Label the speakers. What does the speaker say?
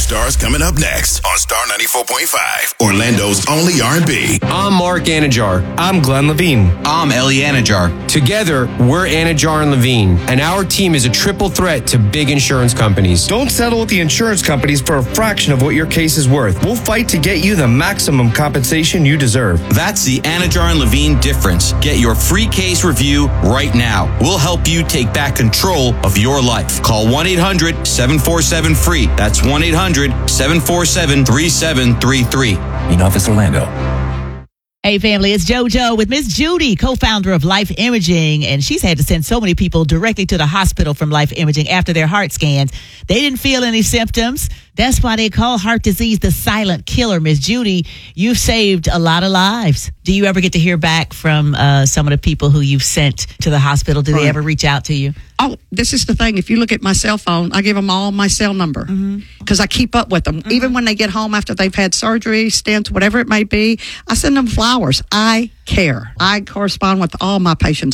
Speaker 1: Stars coming up next on Star 94.5, Orlando's only R&B.
Speaker 2: I'm Mark Anajar.
Speaker 3: I'm Glenn Levine.
Speaker 4: I'm Ellie Anajar.
Speaker 2: Together, we're Anajar and Levine, and our team is a triple threat to big insurance companies.
Speaker 3: Don't settle with the insurance companies for a fraction of what your case is worth. We'll fight to get you the maximum compensation you deserve.
Speaker 4: That's the Anajar and Levine difference. Get your free case review right now. We'll help you take back control of your life. Call 1-800-747-FREE. That's 1-800-747-3733.
Speaker 5: In Office Orlando.
Speaker 6: Hey, family, it's JoJo with Miss Judy, co-founder of Life Imaging, and she's had to send so many people directly to the hospital from Life Imaging after their heart scans. They didn't feel any symptoms. That's why they call heart disease the silent killer. Miss Judy, you've saved a lot of lives. Do you ever get to hear back from some of the people who you've sent to the hospital? Do they ever reach out to you?
Speaker 7: Oh, this is the thing. If you look at my cell phone, I give them all my cell number because I keep up with them. Even when they get home after they've had surgery, stents, whatever it may be, I send them flowers. I care. I correspond with all my patients.